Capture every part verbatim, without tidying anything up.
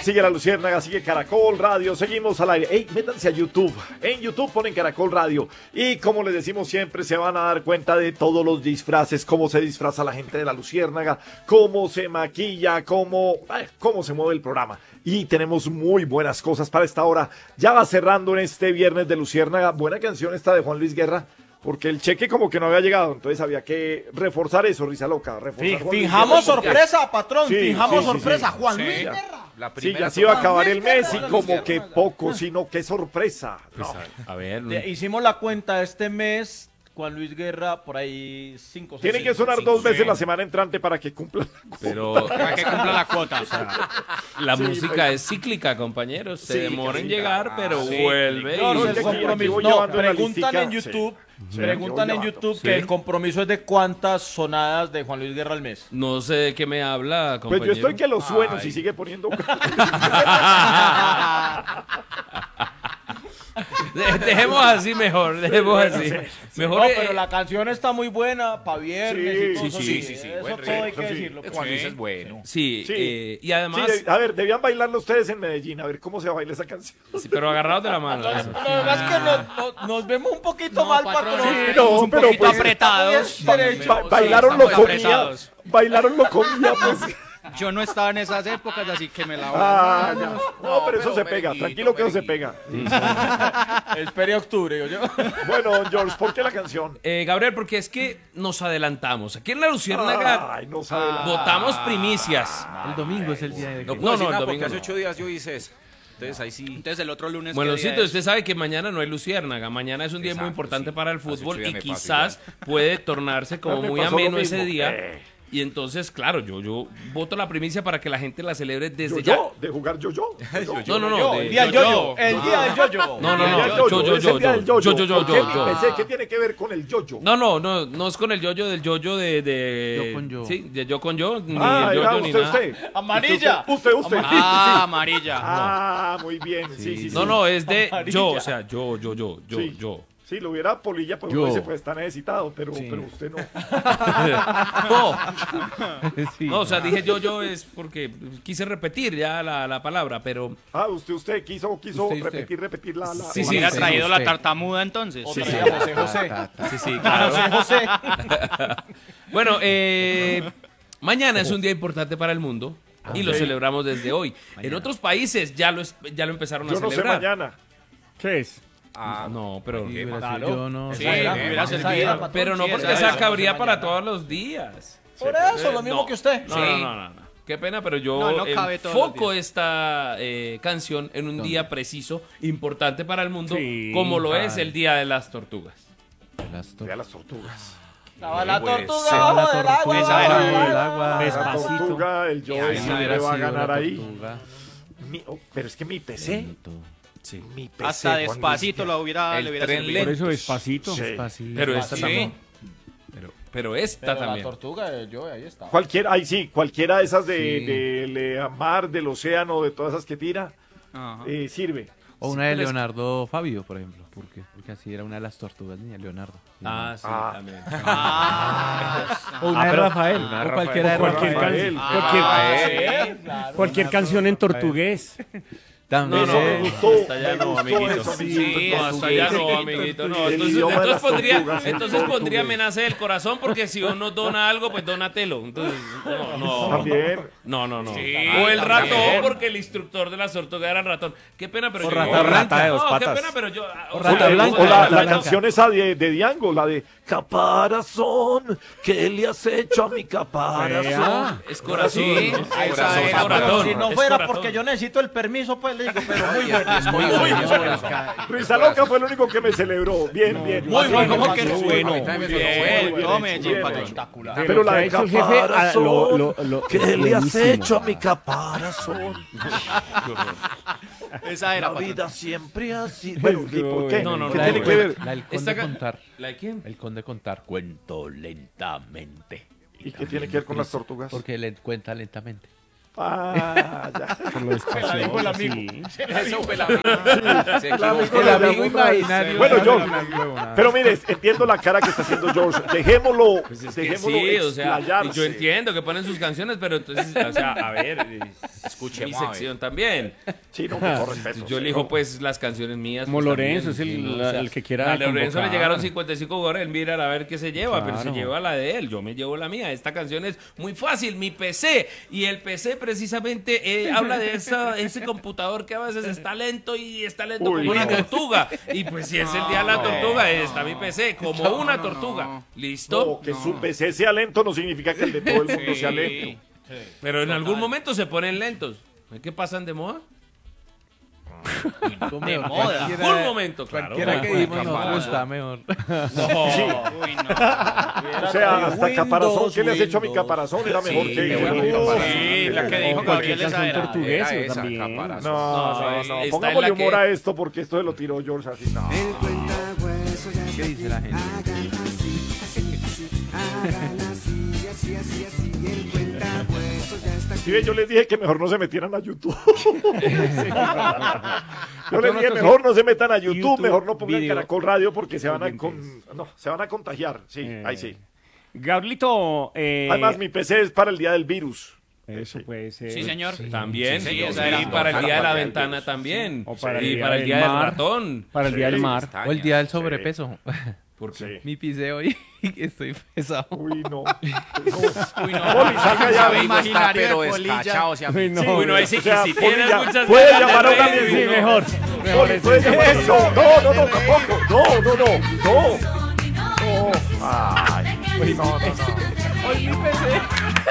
Sigue La Luciérnaga, sigue Caracol Radio, seguimos al aire. Ey, métanse a YouTube. En YouTube ponen Caracol Radio. Y como les decimos siempre, se van a dar cuenta de todos los disfraces, cómo se disfraza la gente de La Luciérnaga, cómo se maquilla, cómo, eh, cómo se mueve el programa. Y tenemos muy buenas cosas para esta hora. Ya va cerrando en este viernes de Luciérnaga. Buena canción esta de Juan Luis Guerra, porque el cheque como que no había llegado, entonces había que reforzar eso, Risa Loca. Reforzar Fijamos sorpresa, patrón, sí, fijamos sí, sí, sorpresa, sí. Juan Sí, Luis ya. Guerra. La Sí, ya primera se iba a Juan acabar Luis el mes y Guerra, como Luciérnaga. que poco, sino qué sorpresa. No. A ver, De- hicimos la cuenta este mes, Juan Luis Guerra, por ahí cinco. Tiene seis, que sonar cinco, dos veces sí. la semana entrante para que cumpla. pero Para que cumpla la cuota. la Sí, música pues. es cíclica, compañeros. Se Sí, demora en sí, llegar, pero sí. vuelve. No, y- no, es el que aquí- aquí compromiso. voy No, llevando una preguntan en listica. YouTube, Sí, preguntan yo en voy YouTube Sí. que el compromiso es de cuántas sonadas de Juan Luis Guerra al mes. No sé de qué me habla, Pues compañero. yo estoy que lo sueno Ay. si sigue poniendo. De- dejemos así mejor, dejemos así. Mejor No, eh, pero la canción está muy buena para viernes Sí, y sí, cosas sí, así. sí, sí, Eso buen todo hay ritmo, que sí. decirlo. Juan Luis es bueno. sí, Sí. eh, y Sí, además, de- a ver, debían bailarlo ustedes en Medellín, a ver cómo se baila esa canción. sí, pero agarrados de la mano. eso. La verdad es que nos, nos- nos vemos un poquito mal, patrón. Sí, no, un pero poquito pues, apretados. Está muy derecho. ba- bailaron lo estamos comía, apretados. bailaron lo comía, pues. Yo no estaba en esas épocas, así que me la voy. Ah, ya. No, pero eso pero se pega, merenguito, tranquilo que eso se merenguito. pega. Espere octubre, yo. yo. Bueno, George, ¿por qué la canción? Eh, Gabriel, porque es que nos adelantamos. Aquí en La Luciérnaga Ay, no sabe la- votamos primicias. El domingo es el día de... No, No, no, no, el porque domingo hace no. ocho días yo hice eso. Entonces ahí sí. Entonces el otro lunes. Bueno, ¿qué sí, día usted es? sabe que mañana no hay Luciérnaga. Mañana es un día muy Exacto, importante sí. para el Hace fútbol ocho días y me pasa quizás puede tornarse como Me muy pasó lo ameno ese mismo. día. Eh. Y entonces, claro, yo, yo voto la primicia para que la gente la celebre desde Yo, ya. yo, de jugar yo, yo. No, no, no. El de- día del yo-yo. El día del yo-yo. No, no, El no. día del Yo, yo-yo, yo, es yo, el día del yo, yo-yo. yo, yo, ¿Por qué? yo, yo. Pensé, ¿qué tiene que ver con el yo-yo? No, no, no, no es con el yoyo del yoyo de, de... Yo con yo. Sí, de yo con yo, ni Ah, el era yoyo ni usted, nada. usted. Amarilla. Usted, usted. Ah, amarilla. Ah, muy bien. Sí, sí, sí. No, no, es de Amarilla. yo, o sea, yo, yo, yo, yo, Sí. yo. Sí, lo hubiera Polilla, pues Yo. uno dice, pues está necesitado, pero, pero usted no. No, Sí. no, o sea, dije yo, yo es porque quise repetir ya la, la palabra, pero Ah, usted, usted quiso, quiso Usted, usted. repetir, repetir la... la Sí, sí, Hubiera sí, traído la usted. tartamuda entonces. Otra sí. vez, José José. sí, sí, claro. José José. Bueno, eh, mañana es un día importante para el mundo y lo Ok. celebramos desde hoy. En otros países ya lo, es- ya lo empezaron Yo a no sé celebrar. mañana. ¿Qué es? Ah, No, pero, Sí, hubiera Claro. sido yo no... Sí, Esa era, me hubiera esa servido. era, patrón, pero no sí, porque esa esa era. cabría para Mañana. todos los días. Por eso, lo mismo No, que usted. No, Sí. no, no, no, no. Qué pena, pero yo No, no cabe todos los enfoco días. esta eh, canción en un día preciso, importante para el mundo, Sí, como lo es claro. el Día de las Tortugas. Las Vea las tortugas. Estaba la Pues, tortuga sí, bajo la del agua. tortuga Esa era. bajo del el agua. agua. La Despacito. tortuga, el yo, Esa siempre hubiera va a sido ganar la ahí. tortuga. Mi- oh, pero es que mi P C, Sí. mi P C. Hasta Juan Luis despacito Guerra. lo hubiera, El le hubiera tren servido. lento. Por eso despacito. Sí. Despacito. Pero Despacito. esta Sí. también. Pero, pero esta Pero la también. tortuga del yo, ahí está. Cualquiera, ahí sí, cualquiera de esas de, Sí. del eh, mar, del océano, de todas esas que tira, Ajá. eh, sirve. O una de pero es- Leonardo Fabio, por ejemplo. ¿Por qué? Porque así era una de las tortugas niña, Leonardo. Ah, sí, Ah. también. Ah, O una de Rafael. una de O cualquiera de Cualquier Rafael. canción. Ah, Cualquier, Rafael. Claro. cualquier canción en portugués. También. No, no, me no, gustó, hasta allá me no, gustó amiguito. eso, Sí, amiguito, no, hasta allá no, amiguito. No, El entonces, idioma de entonces las pondría, tortugas, entonces portugués. pondría amenaza del corazón porque si uno dona algo, pues donatelo. Entonces, no, no. También. No, no, no. Sí, o el también. ratón, porque el instructor de las tortugas era el ratón. Qué pena, pero O yo. rata blanca. no, de dos qué patas. pena, pero yo. O sea, rata O la- blanca. o la, Rata la blanca. canción esa de, de Diango, la de Caparazón, ¿qué le has hecho a mi caparazón? Es corazón. Sí, ¿no? esa Corazón, era, corazón. Si no Es fuera corazón. porque yo necesito el permiso, pues le digo, pero muy bueno. Muy bueno. Risa Loca fue el único que me celebró. Bien, bien. Muy bueno, ¿Cómo que que no bueno? Bien, bien, todo Medellín, bien, patrón. espectacular. De Pero lo la que ha de hecho el jefe, ah, caparazón, lo- lo- lo- ¿qué le has buenísimo. hecho a mi caparazón? Esa era, La patrón. vida siempre así. Bueno, ¿y por qué? No, no, ¿Qué no, tiene no, que no. ver? La del Esta conde ca- contar. ¿La de quién? El conde contar. Cuento lentamente. ¿Y qué tiene que ver con las tortugas? Porque le cuenta lentamente. Ah, ya. Por lo espacioso, el amigo. sí. Eso fue la Se El amigo equivocó. El de amigo alguna- imaginario. Bueno, no, George, no, no, no, no. pero mire, entiendo la cara que está haciendo George. Dejémoslo, Pues es que dejémoslo sí, o sea, explayarse. y yo entiendo que ponen sus canciones, pero entonces, o sea, a ver, eh, mi Escuchemos a ver. sección también. Sí, no, con todo respeto. Yo sí, elijo no. pues las canciones mías. Como pues, Lorenzo, también, es el- sí, la- el que quiera A Lorenzo le convocar. llegaron cincuenta y cinco jugadores, mirar a ver qué se lleva, pero se Claro. lleva la de él, yo me llevo la mía. Esta canción es muy fácil, mi P C, y el P C precisamente eh, habla de esa, ese computador que a veces está lento y está lento Uy, como una no. tortuga. Y pues si es el día de la tortuga, está mi P C, como una tortuga. ¿Listo? No, que su P C sea lento no significa que el de todo el mundo sea lento. Pero en algún momento se ponen lentos. ¿Qué pasan de moda? De moda. Un momento, claro. Cualquiera que Bueno, dimos nos camarada. gusta mejor. Uy, no. O sea, hasta caparazón. ¿Qué le has hecho a mi caparazón? Era mejor Sí, que... qué Uy, bueno. no, Sí, la que dijo O cualquier Gabriel esa canción era. portuguesa Era esa, también. caparazón. No, no, está no. en Pongámosle la humor que- a esto porque esto se lo tiró George así. No. ¿Qué dice la gente? Sí, ve, yo les dije que mejor no se metieran a YouTube. Yo les dije mejor no se metan a YouTube, YouTube, mejor no pongan video, Caracol Radio porque se van a oyentes. con... no, se van a contagiar. Sí, Eh, ahí sí. Gabrielito, eh, Además, mi P C es para el día del virus. eso Sí. puede ser. Sí, señor. También, Sí, sí, señor. esa era Sí, para el para día de la el día ventana del- también. O para el y día para el del día del mar. ratón. Para el día del Sí, mar. está. O el día del sobrepeso. Porque Sí. Mi pisé hoy estoy pesado. Uy, no. Uy, no. Poli, salga ya. Amigo está, Imaginario pero de polilla. descachado. Se Uy, no. Uy, no, ahí sí, O sea, si Poli tienes ya- muchas puede ganas de llamar a una reír, Sí, vez, no. mejor. Mejor Poli, es puede eso. llamar- No, no, no, no, tampoco. No, no, no. No. No. Ay. No, no, no. Hoy mi P C.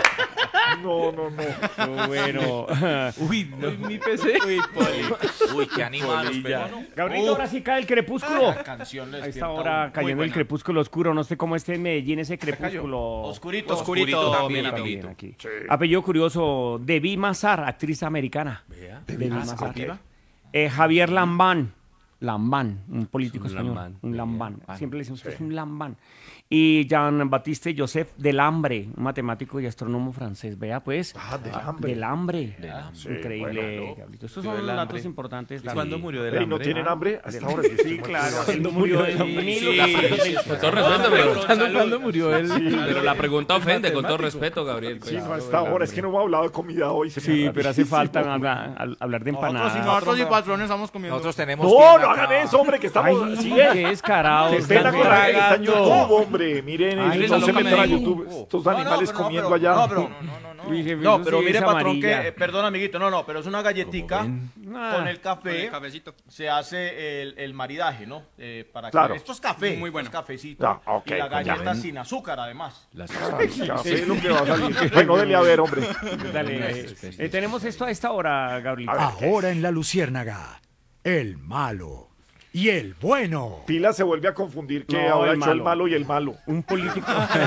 No, no, no. Bueno. Uy, no. Mi P C. Uy, qué animados, pero no. Gabrielito, ahora sí cae el crepúsculo. Canción le A esta despierta hora uno. cayendo Muy el buena. crepúsculo oscuro. No sé cómo esté en Medellín ese crepúsculo. Oscurito. Oscurito también, También amiguito. aquí. Apellido curioso, Debbie Mazar, actriz americana. Debbie Ah, Mazar. ¿viva? Eh, Javier Lambán. Lambán, un político Es un español. lambán. Un lambán. Siempre le decimos que es un lambán. Y Jean-Baptiste Joseph Delambre, un matemático y astrónomo francés. Vea, pues. Ah, del hambre. Delambre. Sí, Increíble, bueno. Gabrielito. Estos Murió son del datos hambre. importantes. ¿Y cuándo murió del Ey, hambre? ¿no tienen Ah, hambre? Hasta ahora sí. Sí, claro. Cuando murió en Sí, mil sí, ochocientos con todo respeto, pero, ¿Cuándo, cuándo murió él? pero la pregunta ofende, con todo matemático. respeto, Gabriel. pues. Sí, no, hasta ahora. Es que no hemos hablado de comida hoy. se me Sí, da pero hace rarísimo. falta hablar, al- hablar de empanadas. Nosotros y patrones estamos comiendo. Nosotros tenemos. No, tienda no acá. hagan eso, hombre, que estamos... Ay, sí, qué descarado. qué pena están con la que está en tragando. YouTube, hombre. Miren, Ay, no eso se es lo que metan a me dijo. YouTube. Estos No, no, animales pero no, comiendo pero- allá. No, pero, no, no, no. Uy, jefe, No, eso pero sí mire, es patrón, que, amarilla. eh, perdón, amiguito, no, no, pero es una galletica Ah. con el Con café, el cafecito. se hace el, el maridaje, ¿no? Eh, para que- Claro. esto es café, Muy bueno. esto es cafecito, Ya, ok, y la pues ya galleta ven. sin azúcar, además. Ya sé lo que va a salir. Bueno, dele a ver, hombre. Dale, eh, tenemos esto a esta hora, Gabriel. A ver. Ahora en La Luciérnaga, el malo y el bueno. Pila se vuelve a confundir que No, ahora el echó el malo. malo y el malo. Un político.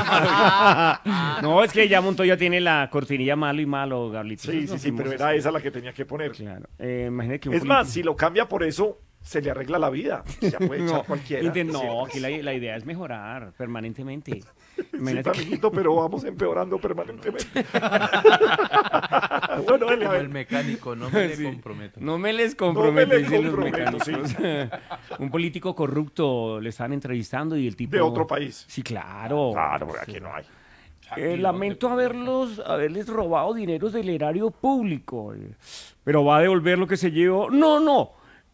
No, es que ya Montoya tiene la cortinilla malo y malo, Gabriel. Sí, sí, sí, pero era esa la que tenía que poner. Claro. Eh, imagínate que un Es más, político- si lo cambia por eso, se le arregla la vida. Se puede echar No, cualquiera. inte- no, ¿cierto? aquí la, la idea es mejorar permanentemente. Sí, Imagínate que- amiguito, pero vamos empeorando permanentemente. Bueno, dele a Como el ver. mecánico, no me le comprometo. No me les No me comprometo, les dicen los comprometo, mecánicos. Un político corrupto le están entrevistando y el tipo... De otro país. Sí, claro. Claro, porque aquí no hay. Eh, lamento haberlos, haberles robado dineros del erario público. eh, Pero va a devolver lo que se llevó. No, no.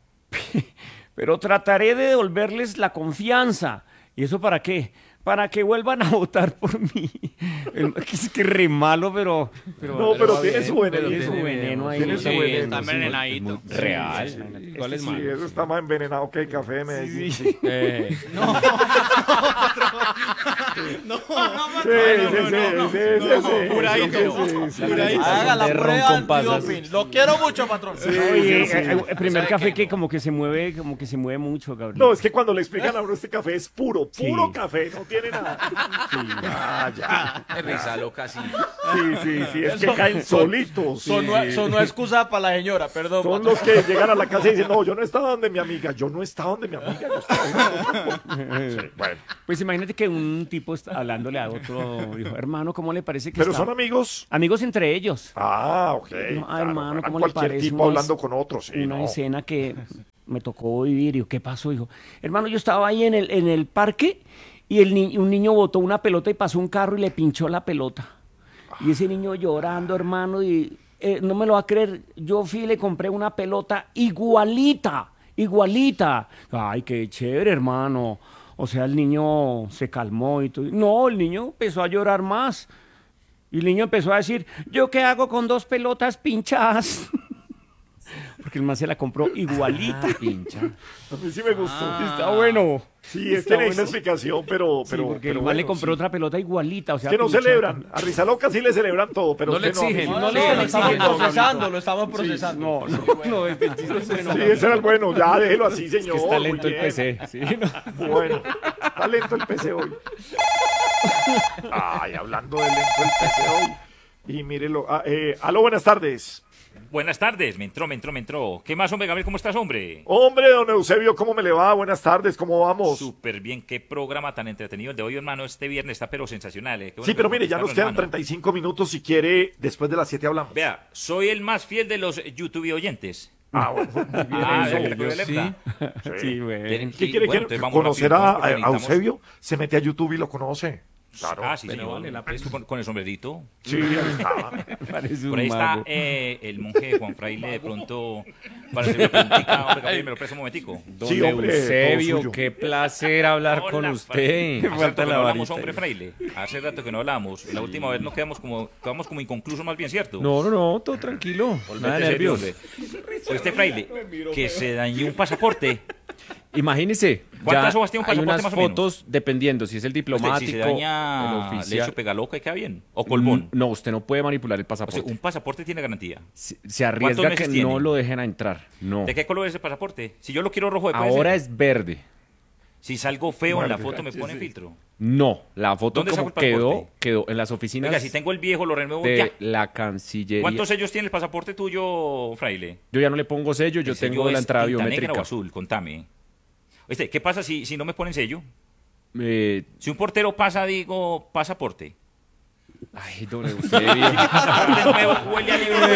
Pero trataré de devolverles la confianza. ¿Y eso para qué? Para que vuelvan a votar por mí. El- Es que re malo, pero... pero No, pero va tiene bien, su pero veneno. tiene su tiene veneno ahí. Tiene su Sí, veneno, está sí. envenenadito. Real. ¿Cuál es Sí, malo? eso está más envenenado que el café de Medellín. Sí, sí, Eh, No, sí, sí, sí, sí, Juradito. sí, sí, sí. Haga la De ron prueba con pasas. antidoping. Lo quiero mucho, patrón. Oye, sí, sí. eh, el primer ¿Sabe café qué? que como que se mueve, como que se mueve mucho, Gabriel. No, es que cuando le explican a uno este café es puro, puro Sí. café, no tiene nada. Ah, ya. Es risa loca, sí. Sí, sí, sí, es que caen solitos. sí. Sonó, sonó excusa para la señora, perdón. Son patrón. los que llegan a la casa y dicen, no, yo no estaba donde mi amiga, yo no estaba donde mi amiga, yo estaba donde... Sí, bueno, Pues imagínate que un un tipo está hablándole a otro, dijo, hermano, ¿cómo le parece que ¿Pero está? son amigos? Amigos entre ellos. Ah, ok. No, ah, claro, hermano, no ¿cómo era le cualquier parece? tipo Una hablando es- con otros, sí, una no. escena que me tocó vivir. Y yo, ¿qué pasó? Dijo, hermano, yo estaba ahí en el, en el parque y el ni- un niño botó una pelota y pasó un carro y le pinchó la pelota. Y ese niño llorando, hermano, y eh, no me lo va a creer, yo fui y le compré una pelota igualita, igualita. Ay, qué chévere, hermano. O sea, el niño se calmó y todo. No, el niño empezó a llorar más. Y el niño empezó a decir, ¿yo qué hago con dos pelotas pinchadas? Porque el man se la compró igualita. Pincha. A mí sí me gustó. Está bueno. Sí, es Está tiene una bueno. explicación, pero... Sí, pero porque pero el man le bueno, compró sí. otra pelota igualita. O sea, Que no pinchada. celebran. A Rizaloca sí le celebran todo, pero No usted le exigen. a mí. No, no, Sí, lo no, estamos sí, no, procesando, lo estamos procesando. No, no, no, es que el chiste es bueno. Sí, ese era el bueno. Ya, déjelo así, señor. Es que está muy lento el bien. P C. Sí, no. Bueno, está lento el P C hoy. Ay, hablando de lento el P C hoy. Y mírelo. Ah, eh, aló, buenas tardes. Buenas tardes, me entró, me entró, me entró. ¿Qué más, hombre, Gabriel? ¿Cómo estás, hombre? Hombre, don Eusebio, ¿cómo me le va? Buenas tardes, ¿cómo vamos? Súper bien, qué programa tan entretenido el de hoy, hermano. Este viernes está pero sensacional, ¿eh? Qué bueno Sí, que pero lo mire, ya nos contestaron, quedan hermano. treinta y cinco minutos. Si quiere, después de las siete hablamos. Vea, soy el más fiel de los YouTube oyentes. Ah, bueno. Ah, Eso, vea que yo le sí. alerta. Sí, güey. Tienen ¿Qué que- quiere bueno, que entonces vamos conocer rápido, a, porque a necesitamos- Eusebio? Se mete a YouTube y lo conoce. Claro. Ah, sí, Pero señor. vale la pena. Esto con, con el sombrerito. Sí, ahí está. Parece un Por ahí está mago. eh, el monje Juan Fraile de pronto para hacer una preguntita. Hombre, Gabriel, me lo presto un momentico. Don Sí, hombre, todo Eusebio, suyo. qué placer hablar Hola, con Fraile. usted. Hace rato que no hablamos, hombre, Fraile. Hace rato que no hablamos. La última vez nos quedamos como, quedamos como inconclusos más bien, ¿cierto? No, no, no, todo tranquilo. Nada de Vete serio, nervios. hombre. Pues este Fraile, que se dañó un pasaporte. Imagínese, ¿Cuántas ya hojas tiene un hay pasaporte unas más o menos? fotos, dependiendo si es el Usted, diplomático, si se el daña, le oficial. echo pega loca y queda bien. O colmón. No, usted no puede manipular el O sea, pasaporte. un pasaporte tiene garantía. Se, se arriesga ¿Cuántos que meses tiene? no lo dejen a entrar. No. ¿De qué color es ese pasaporte? Si yo lo quiero rojo, ¿puede Ahora ser? es verde. Si salgo feo en la foto, me pone filtro. No, la foto ¿Dónde como saco el quedó, pasaporte? quedó en las oficinas Oiga, si tengo el viejo, lo renuevo de ya. la Cancillería. ¿Cuántos sellos tiene el pasaporte tuyo, Fraile? Yo ya no le pongo sello, yo ¿El sello tengo de la es entrada tinta negra biométrica. o azul? Contame. Oíste, ¿qué pasa si, si no me ponen sello? Eh, Si un portero pasa, digo, pasaporte. ay, don Eusebio. Pasaporte nuevo, huele a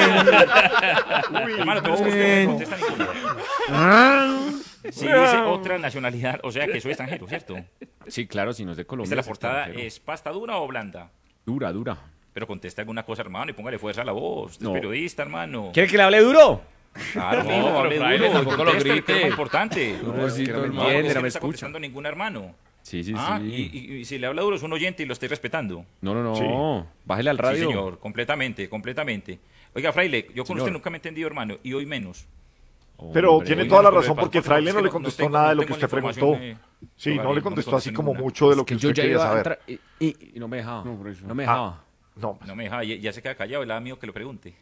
libro. Hermano, pero es que usted no me contesta ninguno. Si dice otra nacionalidad, o sea que soy extranjero, ¿cierto? Sí, claro, si no es de Colombia. ¿Esta la es portada extranjero. es pasta dura o blanda? Dura, dura. Pero conteste alguna cosa, hermano, y póngale fuerza a la voz. Usted No. es periodista, hermano. ¿Quiere que le hable duro? Claro, No, mijo, pero hable Fraile, duro, tampoco lo conteste, grite. que es lo más importante. No, es que no me No, entiende, es que no no me está escucha. contestando ningún hermano. Sí, sí, Ah, sí. y, y- y si le habla duro es un oyente y lo estoy respetando. No, no, no. Sí. Bájele al radio. Sí, señor, completamente, completamente. Oiga, Fraile, yo con Señor. usted nunca me he entendido, hermano, y hoy menos. Pero Hombre, tiene Hoy toda la menos, razón pero porque es que Fraile no le no contestó tengo- nada de no lo que tengo usted la información preguntó. de- Sí, Gabriel, no no le me contestó así contestó como ninguna. mucho de lo que que yo usted ya quería iba a saber. entrar y, y- y no me dejaba. No, por eso. No me Ah, dejaba. no. No me deja, ya, ya se queda callado, le da miedo que lo pregunte.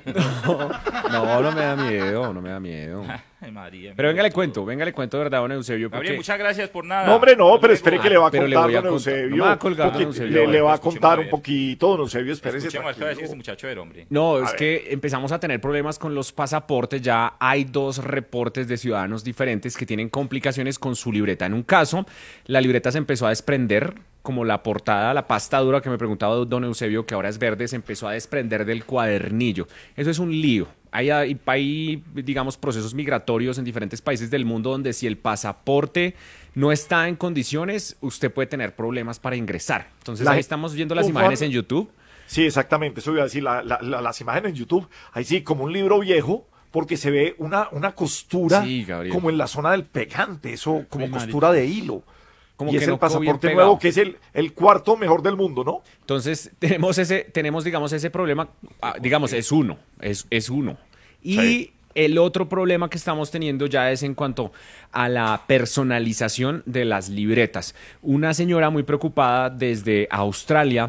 No, no me da miedo, no me da miedo. Ay, María. Pero venga, le cuento, venga, le cuento de verdad, don Eusebio. Gabriel, porque- muchas gracias por nada. No, hombre, no, Hasta pero luego. espere que le va a pero le contar, voy a don contar. Eusebio. No me va a colgar, porque don Eusebio. le, le va a Escuchemos contar a un ver. poquito, don Eusebio, espérese. Escuchemos a ver si tranquilo. este muchacho era hombre. No, A es ver. que empezamos a tener problemas con los pasaportes. Ya hay dos reportes de ciudadanos diferentes que tienen complicaciones con su libreta. En un caso, la libreta se empezó a desprender, como la portada, la pasta dura que me preguntaba don Eusebio, que ahora es verde, se empezó a desprender del cuadernillo. Eso es un lío. Hay, hay, hay, digamos, procesos migratorios en diferentes países del mundo donde si el pasaporte no está en condiciones, usted puede tener problemas para ingresar. Entonces La ahí gen- estamos viendo las Uf, imágenes Juan. en YouTube. Sí, exactamente, eso iba a decir, la- la- la- las imágenes en YouTube, ahí sí, como un libro viejo, porque se ve una, una costura Sí, Gabriel. como en la zona del pegante, eso como Uy, costura de hilo. Como y que es no el quedó bien pasaporte pegado. nuevo, que es el, el cuarto mejor del mundo, ¿no? Entonces, tenemos ese, tenemos, digamos, ese problema, ah, digamos, es uno, es, es uno. Y Sí. el otro problema que estamos teniendo ya es en cuanto a la personalización de las libretas. Una señora muy preocupada desde Australia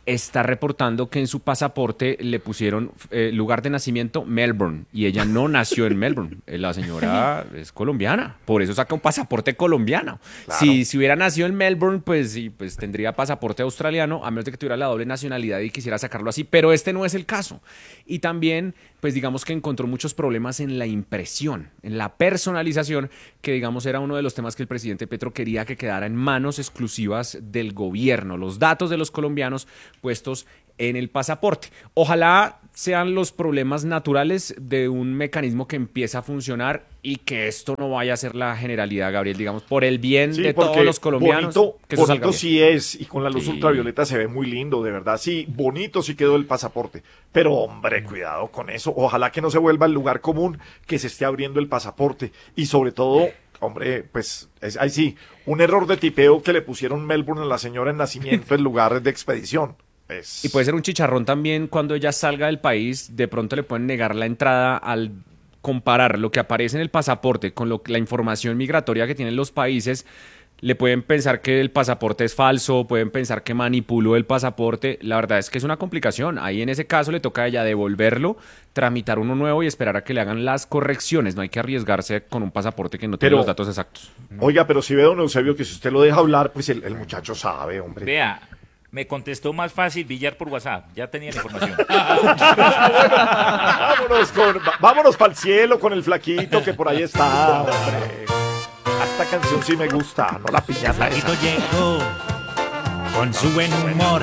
está reportando que en su pasaporte le pusieron eh, lugar de nacimiento Melbourne y ella no nació en Melbourne. Eh, La señora es colombiana, por eso saca un pasaporte colombiano. Claro. Si, si hubiera nacido en Melbourne, pues sí, pues tendría pasaporte australiano, a menos de que tuviera la doble nacionalidad y quisiera sacarlo así, pero este no es el caso. Y también, pues digamos que encontró muchos problemas en la impresión, en la personalización, que digamos era uno de los temas que el presidente Petro quería que quedara en manos exclusivas del gobierno, los datos de los colombianos puestos en el pasaporte. Ojalá sean los problemas naturales de un mecanismo que empieza a funcionar y que esto no vaya a ser la generalidad, Gabriel, digamos, por el bien Sí, de porque todos los colombianos. Bonito, que eso salga bonito bien. sí es, y con la luz Sí. ultravioleta se ve muy lindo, de verdad. Sí, bonito sí quedó el pasaporte. Pero, hombre, cuidado con eso. Ojalá que no se vuelva el lugar común que se esté abriendo el pasaporte. Y sobre todo, hombre, pues, es, ahí sí, un error de tipeo que le pusieron Melbourne a la señora en nacimiento en lugar de expedición. Es... Y puede ser un chicharrón también cuando ella salga del país, de pronto le pueden negar la entrada al comparar lo que aparece en el pasaporte con lo, la información migratoria que tienen los países. Le pueden pensar que el pasaporte es falso, pueden pensar que manipuló el pasaporte. La verdad es que es una complicación. Ahí en ese caso le toca a ella devolverlo, tramitar uno nuevo y esperar a que le hagan las correcciones. No hay que arriesgarse con un pasaporte que no tiene Pero- los datos exactos. Oiga, pero si ve, don Eusebio, que si usted lo deja hablar, pues el, el muchacho sabe, hombre. Vea, me contestó más fácil Villar por WhatsApp. Ya tenía la información. Vámonos con, va- vámonos para el cielo con el flaquito que por ahí está, hombre. Esta canción sí me gusta, no la piñata Flaquito esa. llegó con su buen humor